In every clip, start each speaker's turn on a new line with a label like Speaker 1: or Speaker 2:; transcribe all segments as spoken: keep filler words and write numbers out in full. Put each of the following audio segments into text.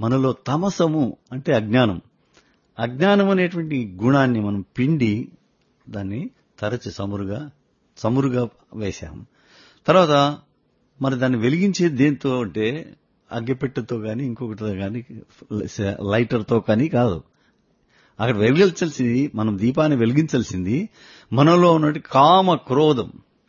Speaker 1: మనలో తమసము అంటే అజ్ఞానం, అజ్ఞానం అనేటువంటి గుణాన్ని మనం పిండి దాన్ని తరచి చమురుగా చమురుగా వేశాము. తర్వాత మరి దాన్ని వెలిగించేది దేంతో అంటే అగ్గిపెట్టెతో కానీ ఇంకొకటితో కానీ లైటర్తో కానీ కాదు. అక్కడ వెలిగించాల్సింది, మనం దీపాన్ని వెలిగించాల్సింది మనలో ఉన్నటువంటి కామ క్రోధం.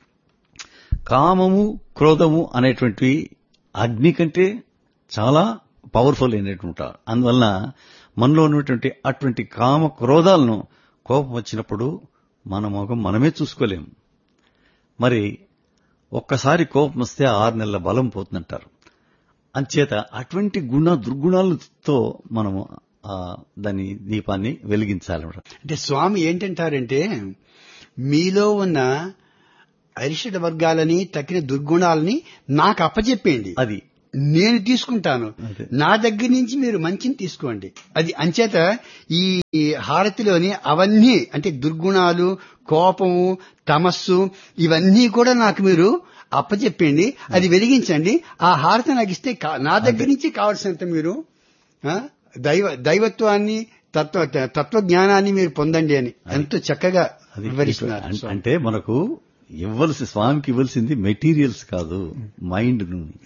Speaker 1: కామము క్రోధము అనేటువంటి అగ్ని కంటే చాలా పవర్ఫుల్ అయినటువంటి. అందువలన మనలో ఉన్నటువంటి అటువంటి కామ క్రోధాలను కోపం వచ్చినప్పుడు మన ముఖం మనమే చూసుకోలేము. మరి ఒక్కసారి కోపం వస్తే ఆరు నెలల బలం పోతుందంటారు. అంచేత అటువంటి గుణ దుర్గుణాలతో మనము దాని దీపాన్ని వెలిగించాలన్నమాట.
Speaker 2: అంటే స్వామి ఏంటంటారంటే, మీలో ఉన్న అరిషడ్ వర్గాలని తక్కిన దుర్గుణాలని నాకు అప్పచెప్పేయండి,
Speaker 1: అది
Speaker 2: నేను తీసుకుంటాను, నా దగ్గర నుంచి మీరు మంచిని తీసుకోండి. అది అంచేత ఈ హారతిలోని అవన్నీ అంటే దుర్గుణాలు, కోపము, తమస్సు ఇవన్నీ కూడా నాకు మీరు అప్పచెప్పండి, అది వెలిగించండి. ఆ హారతి నాకు ఇస్తే నా దగ్గర నుంచి కావాల్సినంత మీరు దైవ దైవత్వాన్ని తత్వ తత్వజ్ఞానాన్ని మీరు పొందండి అని ఎంతో చక్కగా వివరిస్తున్నారు.
Speaker 1: అంటే మనకు ఇవ్వాల్సి స్వామికి ఇవ్వాల్సింది మెటీరియల్స్ కాదు, మైండ్.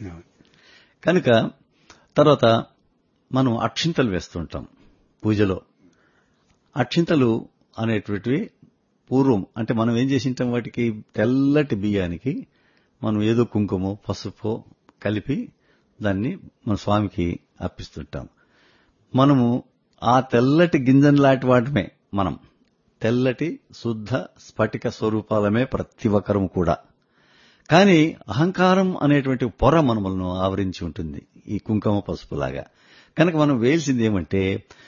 Speaker 1: కనుక తర్వాత మనం అక్షింతలు వేస్తుంటాం పూజలో. అక్షింతలు అనేటువంటివి పూర్వం అంటే మనం ఏం చేసింటాం, వాటికి తెల్లటి బియ్యానికి మనం ఏదో కుంకుమ పసుపు కలిపి దాన్ని మన స్వామికి అర్పిస్తుంటాం. మనము ఆ తెల్లటి గింజన్లాంటి వాటిమే, మనం తెల్లటి శుద్ధ స్ఫటిక స్వరూపాలమే ప్రతి ఒక్కరము కూడా. కానీ అహంకారం అనేటువంటి పొర మనములను ఆవరించి ఉంటుంది ఈ కుంకుమ పసుపులాగా. కనుక మనం వేయాల్సింది ఏమంటే,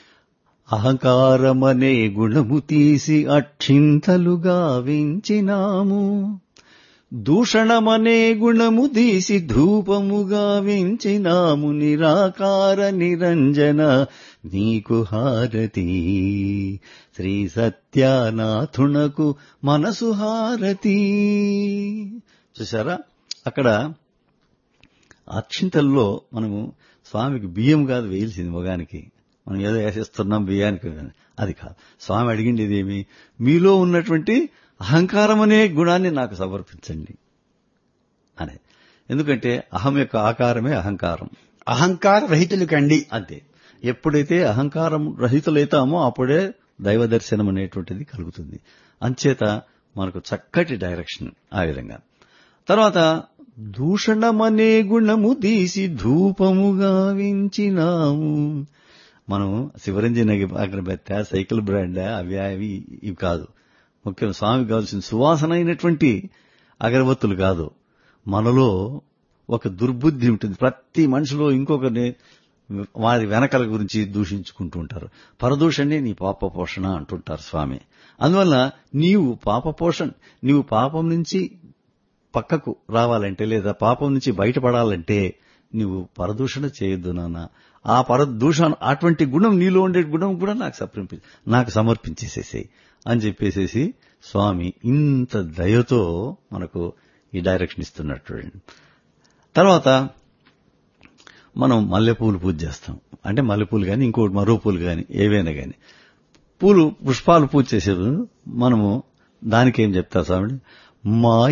Speaker 1: అహంకారమనే గుణము తీసి అక్షింతలుగా వించినాము, దూషణమనే గుణము తీసి ధూపముగా వించినాము, నిరాకార నిరంజన నీకు హారతి, శ్రీ సత్యనాథునకు మనసు హారతి. చూసారా, అక్కడ అక్షింతల్లో మనము స్వామికి బియ్యం కాదు వేయాల్సింది మొగానికి. మనం ఏదో వేసేస్తున్నాం బియ్యానికి, అది కాదు. స్వామి అడిగింది ఇదేమి, మీలో ఉన్నటువంటి అహంకారం అనే గుణాన్ని నాకు సమర్పించండి అనే. ఎందుకంటే అహం యొక్క ఆకారమే అహంకారం.
Speaker 2: అహంకార రహితులు కండి.
Speaker 1: అంతే. ఎప్పుడైతే అహంకారం రహితులైతామో అప్పుడే దైవ దర్శనం అనేటువంటిది కలుగుతుంది. అంచేత మనకు చక్కటి డైరెక్షన్ ఆ విధంగా. తర్వాత దూషణమనే గుణము తీసి ధూపముగా వించినాము. మనం శివరంజన్ అగరబత్తి, సైకిల్ బ్రాండ్, అవి అవి ఇవి కాదు. ముఖ్యంగా స్వామికి కావాల్సిన సువాసన అయినటువంటి అగరబత్తులు కాదు. మనలో ఒక దుర్బుద్ధి ఉంటుంది. ప్రతి మనిషిలో ఇంకొకరిని వారి వెనకల గురించి దూషించుకుంటూ ఉంటారు. పరదూషణే నీ పాప పోషణ అంటుంటారు స్వామి. అందువల్ల నీవు పాప పోషణ, నీవు పాపం నుంచి పక్కకు రావాలంటే లేదా పాపం నుంచి బయటపడాలంటే నీవు పరదూషణ చేయొద్దు నాన్న. ఆ పరదూషణ అటువంటి గుణం నీలో ఉండే గుణం కూడా నాకు సమర్పి నాకు సమర్పించేసేసాయి అని చెప్పేసేసి స్వామి ఇంత దయతో మనకు ఈ డైరెక్షన్ ఇస్తున్నట్టు. తర్వాత మనం మల్లెపూలు పూజ చేస్తాం. అంటే మల్లెపూలు కానీ ఇంకోటి మరో పూలు కానీ ఏవైనా కానీ పూలు పుష్పాలు పూజ చేసేది మనము దానికేం చెప్తా స్వామి, మా